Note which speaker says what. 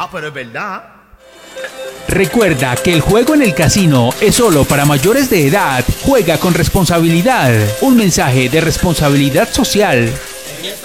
Speaker 1: Ah, pero es verdad.
Speaker 2: Recuerda que el juego en el casino es solo para mayores de edad. Juega con responsabilidad. Un mensaje de responsabilidad social.